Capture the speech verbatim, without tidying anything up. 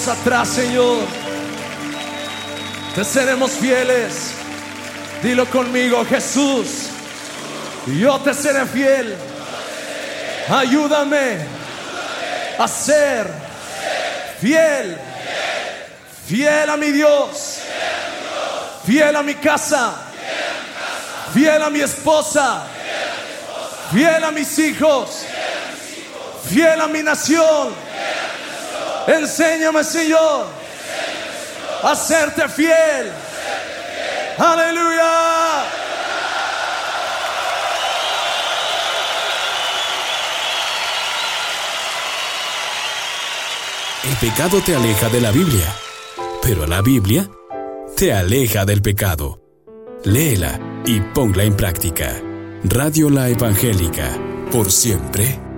Atrás, Señor, te seremos fieles. Dilo conmigo: Jesús, yo te seré fiel. Ayúdame a ser fiel, fiel a mi Dios, fiel a mi casa, fiel a mi esposa, fiel a mis hijos, fiel a mi nación. Enséñame, Señor, a serte fiel. Aleluya. El pecado te aleja de la Biblia, pero la Biblia te aleja del pecado. Léela y ponla en práctica. Radio La Evangélica, por siempre